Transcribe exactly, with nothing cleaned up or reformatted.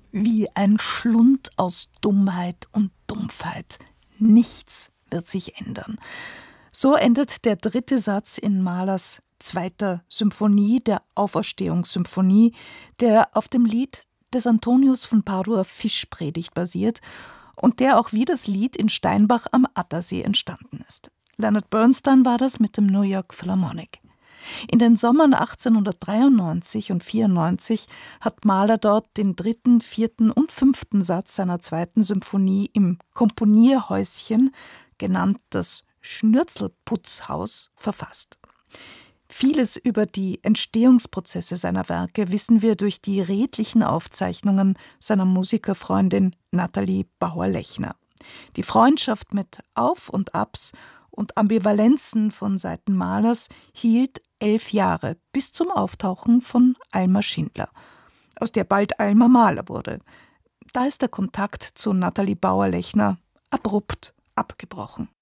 wie ein Schlund aus Dummheit und Dumpfheit. Nichts wird sich ändern. So endet der dritte Satz in Mahlers zweiter Symphonie, der Auferstehungssymphonie, der auf dem Lied des Antonius von Padua Fischpredigt basiert und der auch wie das Lied in Steinbach am Attersee entstanden ist. Leonard Bernstein war das mit dem New York Philharmonic. In den Sommern achtzehnhundertdreiundneunzig und vierundneunzig hat Mahler dort den dritten, vierten und fünften Satz seiner zweiten Symphonie im Komponierhäuschen, genannt das Schnürzelputzhaus, verfasst. Vieles über die Entstehungsprozesse seiner Werke wissen wir durch die redlichen Aufzeichnungen seiner Musikerfreundin Nathalie Bauer-Lechner. Die Freundschaft mit Auf und Abs und Ambivalenzen von Seiten Mahlers hielt elf Jahre bis zum Auftauchen von Alma Schindler, aus der bald Alma Mahler wurde. Da ist der Kontakt zu Nathalie Bauer-Lechner abrupt abgebrochen.